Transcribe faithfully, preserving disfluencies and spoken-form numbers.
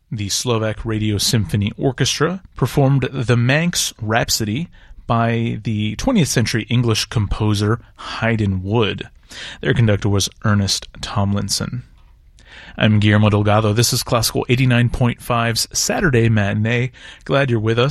The Slovak Radio Symphony Orchestra performed the Manx Rhapsody by the twentieth century English composer Haydn Wood. Their conductor was Ernest Tomlinson. I'm Guillermo Delgado. This is Classical eighty-nine point five's Saturday Matinee. Glad you're with us.